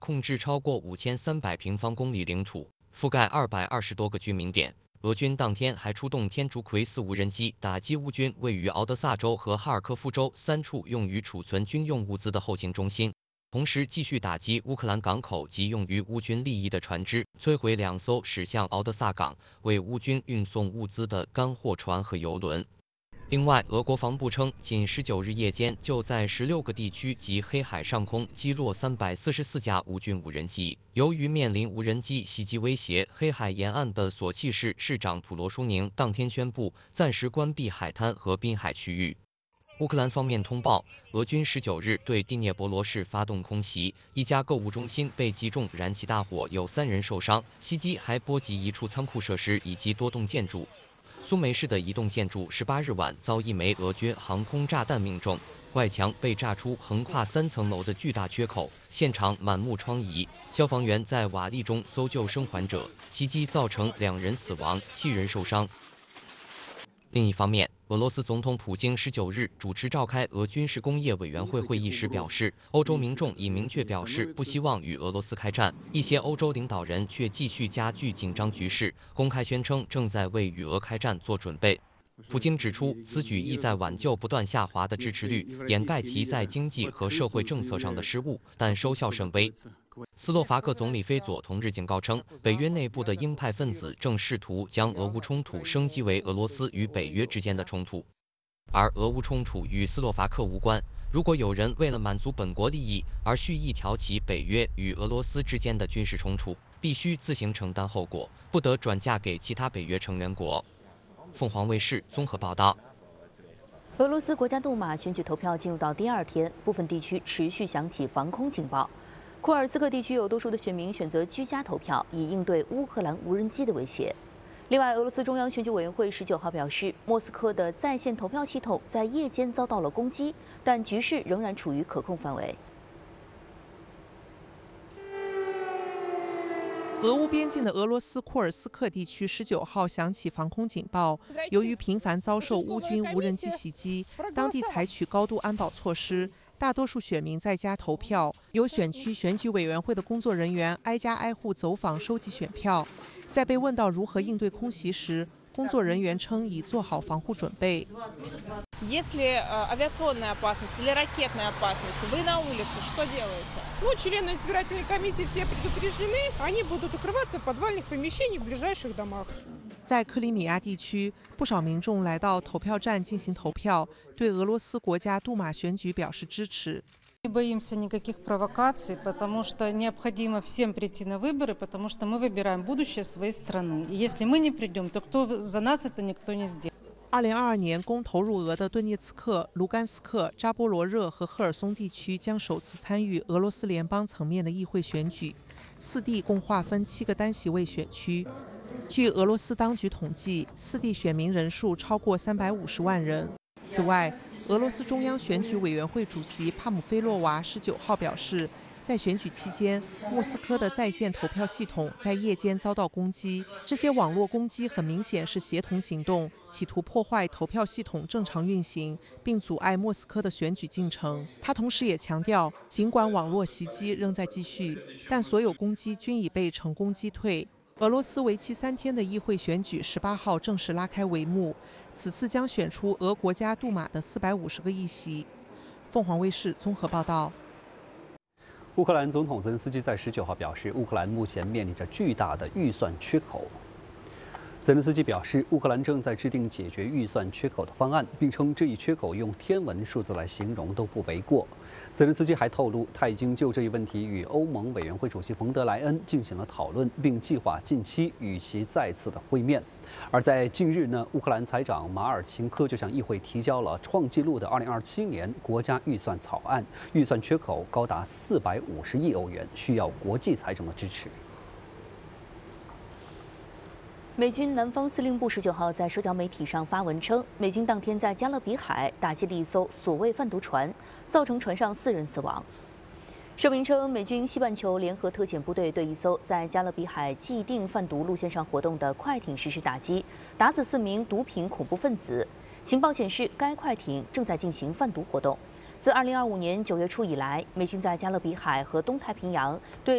控制超过5300平方公里领土，覆盖220多个居民点。俄军当天还出动天竺葵4无人机打击乌军位于敖德萨州和哈尔科夫州3处用于储存军用物资的后勤中心，同时继续打击乌克兰港口及用于乌军利益的船只，摧毁2艘驶向敖德萨港为乌军运送物资的干货船和油轮。另外，俄国防部称，仅19日夜间就在16个地区及黑海上空击落344架乌军无人机。由于面临无人机袭击威胁，黑海沿岸的索契市市长普罗舒宁当天宣布暂时关闭海滩和滨海区域。乌克兰方面通报，俄军19日对第聂伯罗市发动空袭，一家购物中心被击中，燃起大火，有3人受伤。袭击还波及一处仓库设施以及多栋建筑。苏梅市的一栋建筑18日晚遭一枚俄军航空炸弹命中，外墙被炸出横跨3层楼的巨大缺口，现场满目疮痍。消防员在瓦砾中搜救生还者。袭击造成2人死亡，7人受伤。另一方面，俄罗斯总统普京19日主持召开俄军事工业委员会会议时表示，欧洲民众已明确表示不希望与俄罗斯开战，一些欧洲领导人却继续加剧紧张局势，公开宣称正在为与俄开战做准备。普京指出，此举意在挽救不断下滑的支持率，掩盖其在经济和社会政策上的失误，但收效甚微。斯洛伐克总理菲佐同日警告称，北约内部的鹰派分子正试图将俄乌冲突升级为俄罗斯与北约之间的冲突，而俄乌冲突与斯洛伐克无关。如果有人为了满足本国利益而蓄意挑起北约与俄罗斯之间的军事冲突，必须自行承担后果，不得转嫁给其他北约成员国。凤凰卫视综合报道。 俄罗斯国家杜马选举投票进入到第2天，部分地区持续响起防空警报。库尔斯克地区有多数的选民选择居家投票，以应对乌克兰无人机的威胁。另外，俄罗斯中央选举委员会19号表示，莫斯科的在线投票系统在夜间遭到了攻击，但局势仍然处于可控范围。 俄乌边境的俄罗斯库尔斯克地区19号响起防空警报，由于频繁遭受乌军无人机袭击，当地采取高度安保措施。大多数选民在家投票，有选区选举委员会的工作人员挨家挨户走访收集选票。在被问到如何应对空袭时，工作人员称已做好防护准备。 Если авиационная опасность или ракетная опасность, вы на улице что делаете? Ну, члены избирательной комиссии все предупреждены, они будут укрываться в подвальных помещениях в ближайших домах. 在克里米亚地区，不少民众来到投票站进行投票，对俄罗斯国家杜马选举表示支持。 Не боимся никаких провокаций, потому что необходимо всем прийти на выборы, потому что мы выбираем будущее своей страны. И если мы не придем, то кто за нас это никто не сделает. 2022年公投入俄的顿涅茨克、卢甘斯克、扎波罗热和赫尔松地区将首次参与俄罗斯联邦层面的议会选举，4地共划分7个单席位选区。据俄罗斯当局统计，4地选民人数超过350万人。此外，俄罗斯中央选举委员会主席帕姆菲洛娃19号表示，在选举期间，莫斯科的在线投票系统在夜间遭到攻击。这些网络攻击很明显是协同行动，企图破坏投票系统正常运行，并阻碍莫斯科的选举进程。他同时也强调，尽管网络袭击仍在继续，但所有攻击均已被成功击退。俄罗斯为期3天的议会选举18号正式拉开帷幕，此次将选出俄国家杜马的450个议席。凤凰卫视综合报道。 乌克兰总统泽连斯基在19号表示，乌克兰目前面临着巨大的预算缺口。泽连斯基表示，乌克兰正在制定解决预算缺口的方案，并称这一缺口用天文数字来形容都不为过。泽连斯基还透露，他已经就这一问题与欧盟委员会主席冯德莱恩进行了讨论，并计划近期与其再次的会面。而在近日呢，乌克兰财长马尔钦科就向议会提交了创纪录的2027年国家预算草案，预算缺口高达450亿欧元，需要国际财政的支持。 美军南方司令部19号在社交媒体上发文称，美军当天在加勒比海打击了一艘所谓贩毒船，造成船上4人死亡。声明称，美军西半球联合特遣部队对一艘在加勒比海既定贩毒路线上活动的快艇实施打击，打死4名毒品恐怖分子。情报显示，该快艇正在进行贩毒活动。自2025年9月初以来，美军在加勒比海和东太平洋对